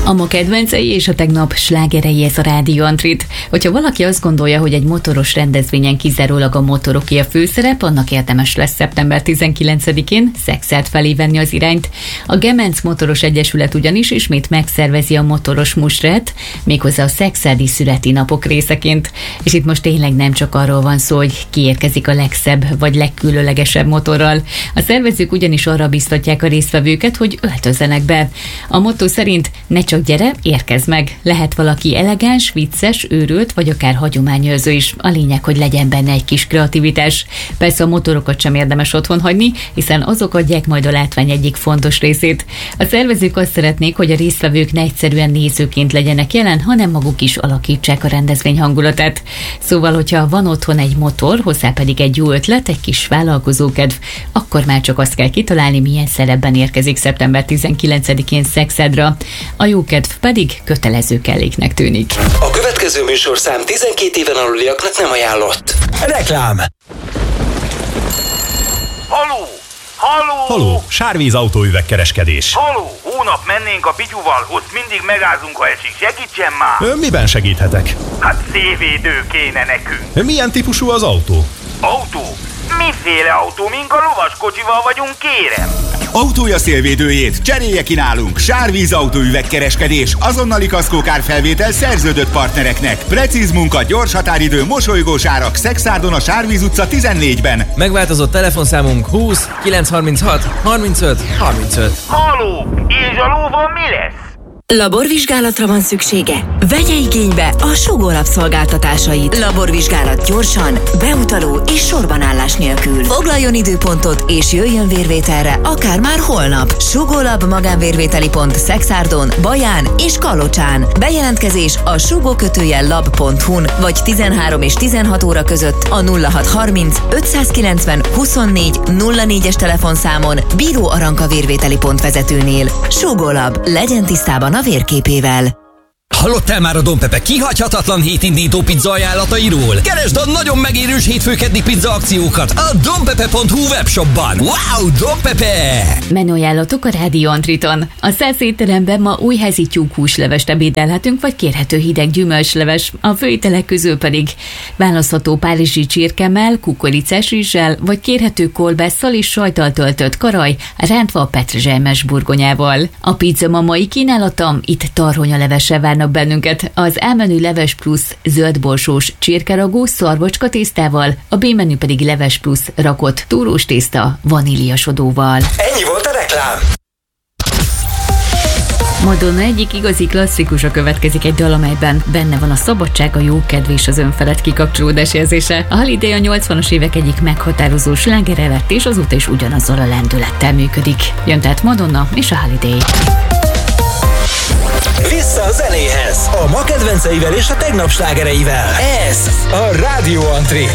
A ma kedvencei és a tegnap slágerei, ez a Rádió Antrit. Hogyha valaki azt gondolja, hogy egy motoros rendezvényen kizárólag a motoroké a főszerep, annak érdemes lesz szeptember 19-én Szekszárd felé venni az irányt. A Gemenc Motoros Egyesület ugyanis ismét megszervezi a motoros mustert, méghozzá a szekszárdi születi napok részeként. És itt most tényleg nem csak arról van szó, hogy ki érkezik a legszebb vagy legkülönlegesebb motorral. A szervezők ugyanis arra biztatják a résztvevőket, hogy öltözzenek be. A motto szerint ne csak gyere, érkezz meg. Lehet valaki elegáns, vicces, őrült, vagy akár hagyományőrző is. A lényeg, hogy legyen benne egy kis kreativitás. Persze a motorokat sem érdemes otthon hagyni, hiszen azok adják majd a látvány egyik fontos részét. A szervezők azt szeretnék, hogy a résztvevők ne egyszerűen nézőként legyenek jelen, hanem maguk is alakítsák a rendezvény hangulatát. Szóval, hogyha van otthon egy motor, hozzá pedig egy jó ötlet, egy kis vállalkozókedv, akkor már csak azt kell kitalálni, milyen szerepben érkezik szeptember 19-én Szekszárdra. A jókedv pedig kötelező kelléknek tűnik. A következő műsorszám 12 éven aluliaknak nem ajánlott. Reklám. Haló! Haló! Haló, Sárvíz autóüvegkereskedés. Haló! Hónap mennénk a Pityuval, ott mindig megázunk, ha esik. Segítsen már! Miben segíthetek? Hát szélvédő kéne nekünk. Milyen típusú az autó? Autó? Miféle autó? Mink a lovaskocsival vagyunk, kérem? Autója szélvédőjét cserélje ki nálunk. Sárvíz autóüvegkereskedés. Azonnali kaszkókárfelvétel szerződött partnereknek. Precíz munka, gyors határidő, mosolygós árak. Szekszárdon a Sárvíz utca 14-ben. Megváltozott telefonszámunk 20 936 35 35. Haló! És a lóval mi lesz? Laborvizsgálatra van szüksége? Vegye igénybe a Sugó Lab szolgáltatásait. Laborvizsgálat gyorsan, beutaló és sorbanállás nélkül. Foglaljon időpontot és jöjjön vérvételre, akár már holnap. Sugó Lab magánvérvételi pont Szekszárdon, Baján és Kalocsán. Bejelentkezés a sugó-lab.hu-n vagy 13 és 16 óra között a 0630 590 24 04-es telefonszámon Bíró Aranka vérvételi pont vezetőnél. Sugó Lab, legyen tisztában a vérképével. Hallottál már a Don Pepe kihagyhatatlan hétindító pizza ajánlatairól? Keresd a nagyon megérős hétfőkeddi pizza akciókat a donpepe.hu webshopban. Wow, Don Pepe! Menüajánlatok a Rádió Antriton. A 100 étteremben ma újházi tyúkhúslevest ebédelhetünk, vagy kérhető hideg gyümölcsleves. A főételek közül pedig választható párizsi csirkemmel, kukoricás rizssel, vagy kérhető kolbásszal és sajttal töltött karaj, rántva a petrezselymes burgonyával. A pizza ma mai kínálata, itt tarhonyalevessel várnak bennünket. Az A-menü leves plusz zöldborsós csirkeragú szarvacska tésztával, a B-menü pedig leves plusz rakott túrós tészta vaníliasodóval. Ennyi volt a reklám. Madonna egyik igazi klasszikusa következik, egy dal, amelyben benne van a szabadság, a jókedv és az önfelett kikapcsolódás érzése. A Holiday a 80-as évek egyik meghatározó slágere lett, és azóta is ugyanazzal a lendülettel működik. Jön tehát Madonna és a Holiday. Vissza a zenéhez, a ma kedvenceivel és a tegnap slágereivel. Ez a Rádió Antrit.